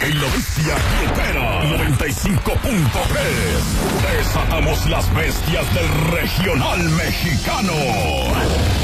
En la bestia grupera 95.3 desatamos las bestias del regional mexicano.